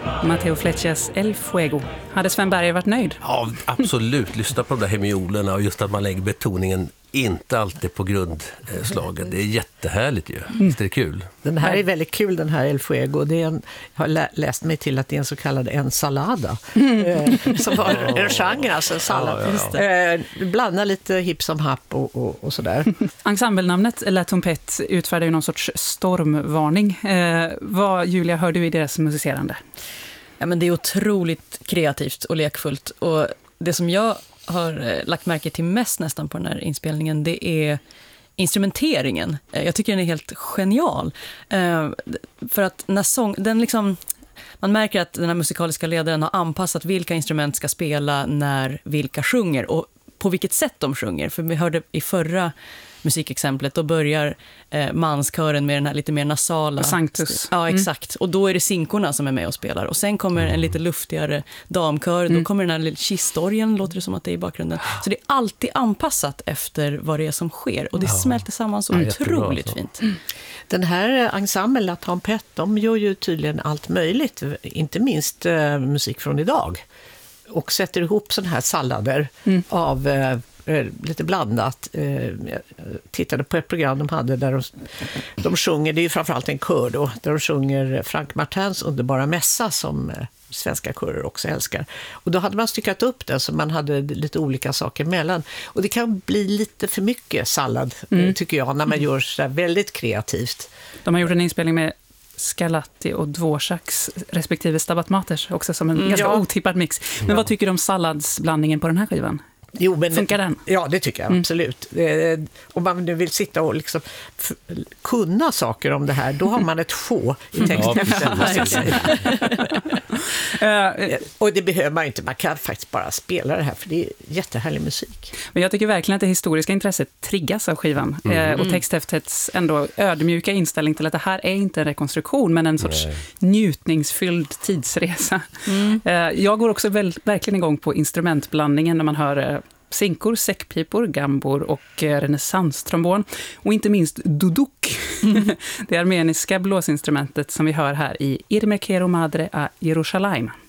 Mateo Fletchers El Fuego. Hade Sven Berger varit nöjd? Ja, absolut. Lyssna på de där hemiolerna och just att man lägger betoningen inte alltid på grundslagen. Det är jättehärligt ju. Visst är det kul? Den här är väldigt kul, den här El Fuego. Det är jag har läst mig till att det är en så kallad ensalada. Som var en genre, alltså en sallad. Blandar lite hipp som happ och sådär. Ensemblenamnet La Trompette utfärdar ju någon sorts stormvarning. Vad, Julia, hör du i deras musicerande? Ja, men det är otroligt kreativt och lekfullt. Och det som jag har lagt märke till mest nästan på den här inspelningen, det är instrumenteringen. Jag tycker den är helt genial. För att när den liksom, man märker att den här musikaliska ledaren har anpassat vilka instrument ska spela när vilka sjunger och på vilket sätt de sjunger. För vi hörde i förra musikexemplet, då börjar manskören med den här lite mer nasala Sanctus. Ja, exakt. Och då är det sinkorna som är med och spelar. Och sen kommer en lite luftigare damkör. Då kommer den här lilla kistorgen, låter det som att det är i bakgrunden. Så det är alltid anpassat efter vad det är som sker. Och det smälter samman så otroligt fint. Den här ensemblen La Trompette, de gör ju tydligen allt möjligt. Inte minst musik från idag. Och sätter ihop sådana här sallader av lite blandat. Jag tittade på ett program de hade där de sjunger, det är ju framförallt en kör då, där de sjunger Frank Martins underbara mässa som svenska körer också älskar. Och då hade man styckat upp den så man hade lite olika saker mellan. Och det kan bli lite för mycket sallad tycker jag när man gör så där väldigt kreativt. De har gjort en inspelning med Scarlatti och Dvořáks respektive Stabat Maters också som en ganska otippad mix. Men vad tycker du om salladsblandningen på den här skivan? Jo, men, funkar den? Ja, det tycker jag absolut. Om man nu vill sitta och liksom kunna saker om det här, då har man ett show i texten. Och det behöver man inte, man kan faktiskt bara spela det här för det är jättehärlig musik. Men jag tycker verkligen att det historiska intresset triggas av skivan och texthäftets ändå ödmjuka inställning till att det här är inte en rekonstruktion men en sorts njutningsfylld tidsresa. Jag går också verkligen igång på instrumentblandningen när man hör sinkor, säckpipor, gambor och renässanstrombon. Och inte minst duduk, det armeniska blåsinstrumentet som vi hör här i Ir me quiero madre a Jerusalem.